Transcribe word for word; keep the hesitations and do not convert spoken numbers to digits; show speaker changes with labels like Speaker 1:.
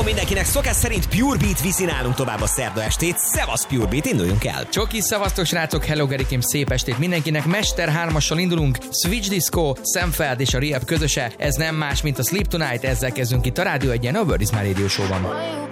Speaker 1: mindenkinek, szokás szerint Pure Beat viszi nálunk tovább a szerda estét. Szevasz Pure Beat, induljunk el!
Speaker 2: Csoki, szevasztok srácok, hello Gerikém, szép estét mindenkinek. Mester hármassal indulunk, Switch Disco, Sam Feld és a Rehab közöse. Ez nem más, mint a Sleep Tonight, ezzel kezdünk itt a Rádió Egyen, a World is My Radio Show-ban.